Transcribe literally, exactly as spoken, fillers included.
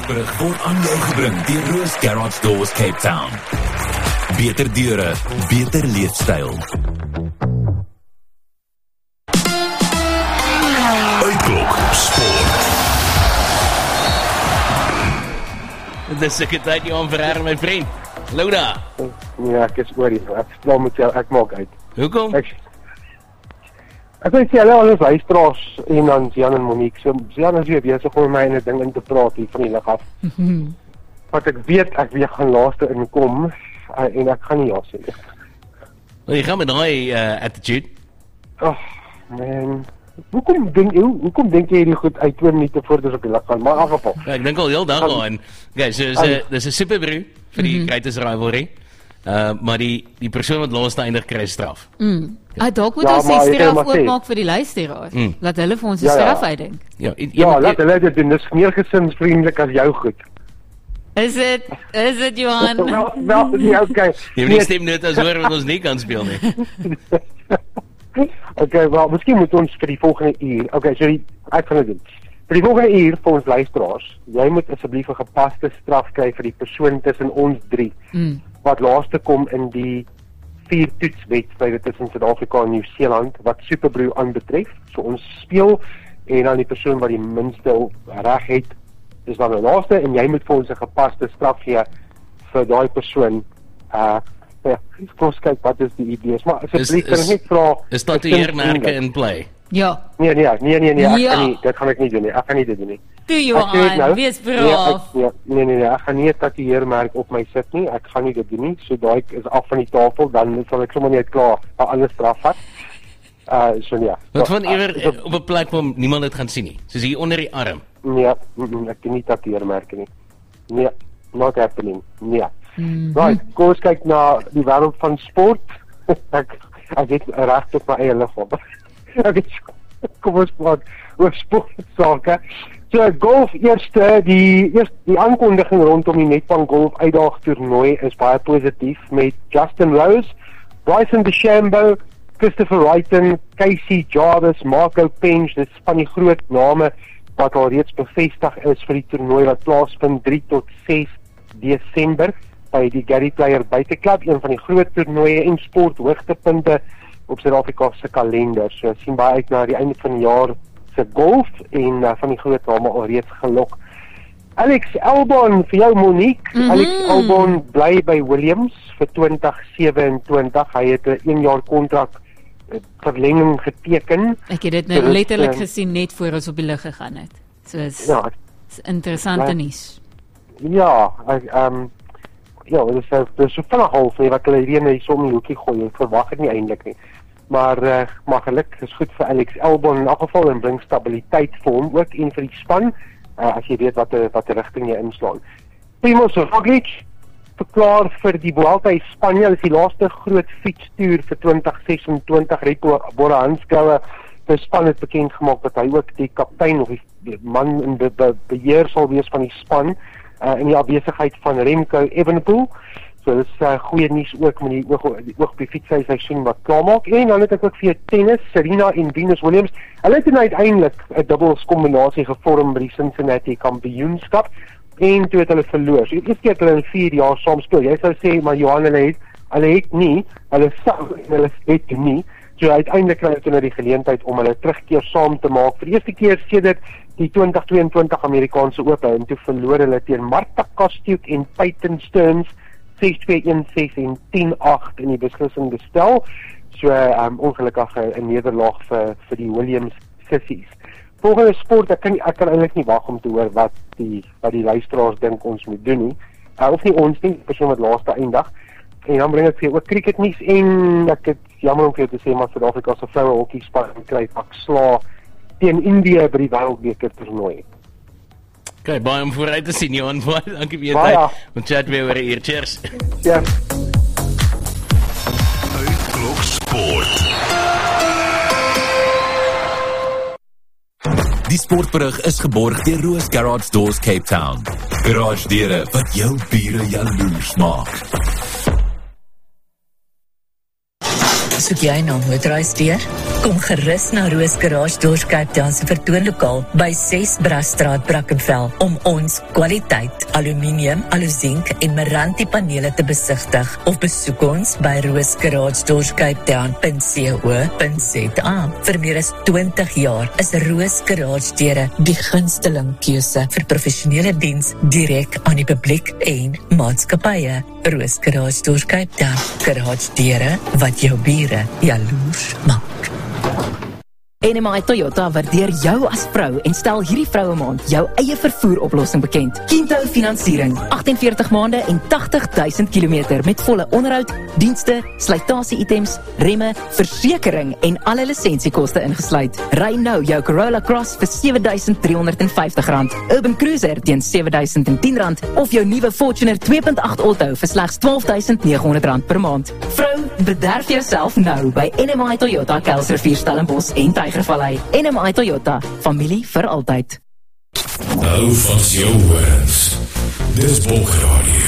sportberig word aan jou gebring deur Roos Garage Doors Cape Town. Beter deure, beter leefstyl. Uitklok Sport. Dit is ek het uit Johan Ferreira, my vriend. Hallo daar. Ja, ek is oor hier. Ek stel met jou, ek maak uit. Hoekom? Ek, ek wil sê, hulle alles luisteraars en dan Jan en Monique. So, Jan is weer besig om my in 'n ding in te praat hier van die lig af. Wat ek weet, ek weer gaan laaste inkom uh, en ek gaan nie ja sê nie. Well, jy gaan met daai uh, attitude. Ag, oh, man. Hoekom dink jy, hoekom dink jy hierdie goed uit twee minute voor dis op die lig gaan? Maar in elk geval. Ja, ek dink al heel dag aan. Okay, so is 'n dis 'n superbrew vir die mm-hmm. Greatest Rivalry. Uh, maar die die persoon wat laaste eindig kry straf. Mm. Ah, dalk moet ja, ons die straf oopmaak vir die luisteraars. Mm. Laat hulle vir ons die ja, straf ja. uitdink. Ja, ja, ja laat hulle dit doen. Dis meer gesinsvriendelik as jou goed. Is dit? Is dit Johan? wel, wel, ja, okay. Jy moet nie stem net as hoor wat ons nie kan speel nie. Okay, wel, miskien moet ons vir die volgende uur. Okay, so die, ek gaan dit doen. Vir die volgende uur vir ons luisteraars, jy moet asseblief 'n gepaste straf kry vir die persoon tussen ons drie. Mm. Wat laaste kom in die vier toetswedstryde tussen Suid-Afrika en Nieu-Seeland wat Superbrew aanbetref. So ons speel en dan die persoon wat die minste reg het, is dan die laaste en jy moet vir ons 'n gepaste straf gee vir daai persoon. Uh ja, kom kyk wat is die idees, maar asseblief kan ek net vra, is tatoeëermerke in play? Ja. Nee, nee, nee, nee, nee, ek ja. kan nie, dit gaan ek nie doen nie. Ek gaan nie dit doen nie. Toe Johan, nou, wees braaf. Nee, nee, nee, nee, ek gaan nie 'n tatoeëermerk op my sit nie. Ek gaan nie dit doen nie. So daai is af van die tafel, dan sal ek sommer net klaar 'n ander straf vat. Uh so ja. Wat van ewer uh, op 'n plek waar niemand dit gaan sien nie. Soos hier onder die arm. Nee, ek doen nie tatoeëermerke nie. Nee, not happening. Nee. Mm-hmm. Right, kom ons kyk na die wêreld van sport. ek ek het reg tot my eie liggaam. ek kom ons praat oor sportsake. So golf eerste, die eerste die aankondiging rondom die Nedbank Golf Uitdaag toernooi is baie positief met Justin Rose, Bryson DeChambeau, Christopher Wrighton, Casey Jarvis, Marco Penge, dit is van die groot name wat al reeds bevestig is vir die toernooi wat plaasvind drie tot ses Desember by die Gary Player Buiteklub, een van die groot toernooie en sport hoogtepunte op Suid-Afrika se kalender. So sien baie uit na die einde van die jaar se golf en uh, van die groot name alreeds gelok. Alex Albon vir jou Monique. Mm-hmm. Alex Albon bly by Williams vir twintig sewe-en-twintig. Hy het 'n een jaar kontrak verlenging geteken. Ek het dit nou so, letterlik uh, gesien net voor ons op die lug gegaan het. So is ja, is interessante ja, nuus. Ja, ek ehm um, ja, dit is dit is so vinnig half nie wat hulle weer net so om die hoekie gooi. Ek verwag dit nie eintlik nie. Maar uh, maar geluk is goed vir Alex Albon in elk geval en bring stabiliteit vir hom ook en vir die span uh, as jy weet wat wat die rigting jy inslaan. Primož Roglič verklaar vir die Vuelta in Spanje, dit is die laaste groot fietstoer vir twintig ses-en-twintig. Rico Borahansgrohe die span het bekend gemaak dat hy ook die kaptein of die man in die be beheer sal wees van die span uh, in die afwesigheid van Remco Evenepoel. So dit is uh, goeie nuus ook met die oog, die oog op die fietsseisoen wat klaarmaak. En dan het ek ook vir tennis, Serena en Venus Williams. Hulle het uiteindelik 'n dubbels kombinasie gevorm by die Cincinnati Kampioenskap en toe het hulle verloor. So die eerste keer het hulle in vier jaar saam speel. Jy sou sê maar Johan hulle het hulle het nie, hulle sou en hulle het nie. So uiteindelik kry hulle nou die geleentheid om hulle terugkeer saam te maak. Vir die eerste keer sedert die twintig tweeëntwintig Amerikaanse Ope en toe verloor hulle teen Marta Kostyuk en Peyton Stearns ses twee een ses en tien agt in die beslissende stel. So um, ongelukkig 'n nederlaag vir vir die Williams sissies. Volgende sport, ek kan ek kan eintlik nie wag om te hoor wat die wat die luisteraars dink ons moet doen nie. Uh, of nie ons nie, die persoon wat laaste eindig. En dan bring ek vir ook cricketnuus en ek het jammer om vir jou te sê maar Suid-Afrika se vroue hokkie span kry pak sla teen Indië by die wêreldbeker toernooi. Okay, baie om vooruit te sien, Johan. Dankie vir jou tyd. Ons chat weer oor 'n uur. Cheers. Ja. Uitklok Sport. Die sportberig is geborg deur Roos Garage Doors Cape Town. Garage deure wat jou bure jaloers maak. Soek jy nou motorhuisdeur? Kom gerus na Roos Garage Doors Cape Town se vertoonlokaal by ses Brasstraat, Brackenfell om ons kwaliteit aluminium, aluzink en Meranti panele te besigtig of besoek ons by roos garage doors cape town punt co punt za. Vir meer as twintig jaar is Roos Garage Deure die gunsteling keuse vir professionele diens direk aan die publiek en maatskappye. Roos Garage Doors Cape Town, garage deure wat jou bure jaloers maak. N M I Toyota waardeer jou as vrou en stel hierdie vroue maand jou eie vervoeroplossing bekend. Kinto Finansiering, agt en veertig maande en tagtig duisend kilometer met volle onderhoud, dienste, slytasie-items, remme, versekering en alle lisensiekoste ingesluit. Ry nou jou Corolla Cross vir sewe duisend driehonderd vyftig rand, Urban Cruiser teen sewe duisend tien rand of jou nuwe Fortuner twee punt agt Auto vir slegs twaalf duisend negehonderd rand per maand. Vrou, bederf jouself nou by N M I Toyota Kelsrivier Stellenbosch en Tygervallei. N M I Toyota, familie vir altyd. Nou van jou horens. Dis Bulk Radio.